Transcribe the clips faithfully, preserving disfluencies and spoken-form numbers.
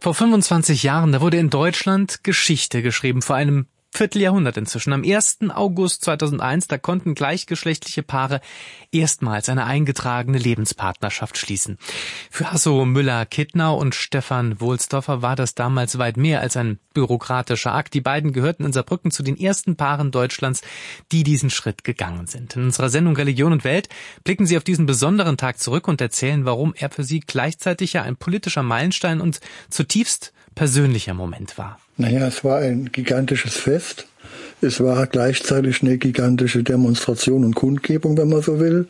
Vor fünfundzwanzig Jahren, da wurde in Deutschland Geschichte geschrieben, vor einem Vierteljahrhundert inzwischen. Am ersten August zweitausendeins, da konnten gleichgeschlechtliche Paare erstmals eine eingetragene Lebenspartnerschaft schließen. Für Hasso Müller-Kittnau und Stefan Wohlsdorfer war das damals weit mehr als ein bürokratischer Akt. Die beiden gehörten in Saarbrücken zu den ersten Paaren Deutschlands, die diesen Schritt gegangen sind. In unserer Sendung Religion und Welt blicken sie auf diesen besonderen Tag zurück und erzählen, warum er für sie gleichzeitig ja ein politischer Meilenstein und zutiefst persönlicher Moment war. Naja, es war ein gigantisches Fest. Es war gleichzeitig eine gigantische Demonstration und Kundgebung, wenn man so will.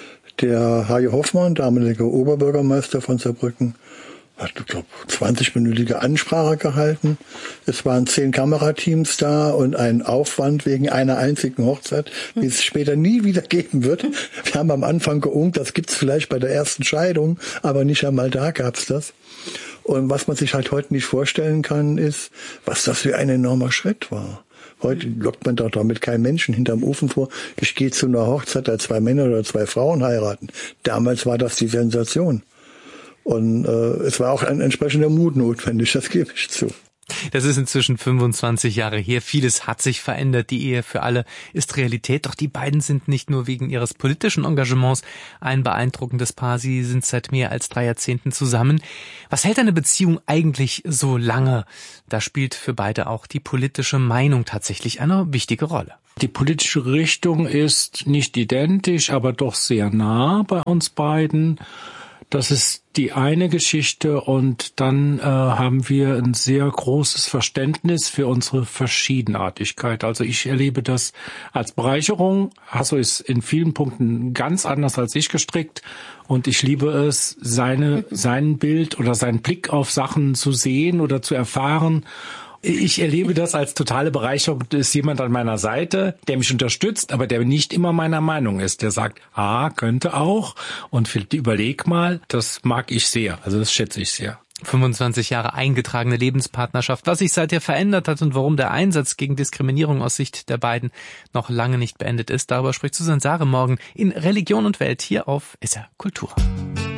Der Hajo Hoffmann, damaliger Oberbürgermeister von Saarbrücken, hat, ich glaube, zwanzigminütige Ansprache gehalten. Es waren zehn Kamerateams da und ein Aufwand wegen einer einzigen Hochzeit, wie es später nie wieder geben wird. Wir haben am Anfang geunkt, das gibt's vielleicht bei der ersten Scheidung, aber nicht einmal da gab's das. Und was man sich halt heute nicht vorstellen kann, ist, was das für ein enormer Schritt war. Heute lockt man doch damit keinen Menschen hinterm Ofen vor. Ich gehe zu einer Hochzeit, da zwei Männer oder zwei Frauen heiraten. Damals war das die Sensation. Und äh, es war auch ein entsprechender Mut notwendig, das gebe ich zu. Das ist inzwischen fünfundzwanzig Jahre her. Vieles hat sich verändert. Die Ehe für alle ist Realität. Doch die beiden sind nicht nur wegen ihres politischen Engagements ein beeindruckendes Paar. Sie sind seit mehr als drei Jahrzehnten zusammen. Was hält eine Beziehung eigentlich so lange? Da spielt für beide auch die politische Meinung tatsächlich eine wichtige Rolle. Die politische Richtung ist nicht identisch, aber doch sehr nah bei uns beiden. Das ist die eine Geschichte und dann äh, haben wir ein sehr großes Verständnis für unsere Verschiedenartigkeit. Also ich erlebe das als Bereicherung. Hasso ist in vielen Punkten ganz anders als ich gestrickt und ich liebe es, seine sein Bild oder seinen Blick auf Sachen zu sehen oder zu erfahren. Ich erlebe das als totale Bereicherung. Da ist jemand an meiner Seite, der mich unterstützt, aber der nicht immer meiner Meinung ist. Der sagt, ah, könnte auch. Und überleg mal, das mag ich sehr. Also das schätze ich sehr. fünfundzwanzig Jahre eingetragene Lebenspartnerschaft, was sich seither verändert hat und warum der Einsatz gegen Diskriminierung aus Sicht der beiden noch lange nicht beendet ist. Darüber spricht Susanne Sare morgen in Religion und Welt hier auf S R Kultur.